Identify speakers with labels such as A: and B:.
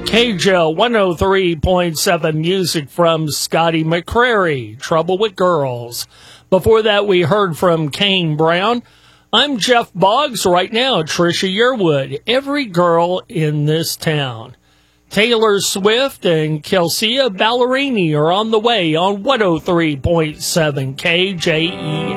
A: KJL 103.7 music from Scotty McCrary, Trouble with Girls. Before that, we heard from Kane Brown. I'm Jeff Boggs. Right now, Trisha Yearwood, Every Girl in This Town. Taylor Swift and Kelsea Ballerini are on the way on 103.7 KJEL.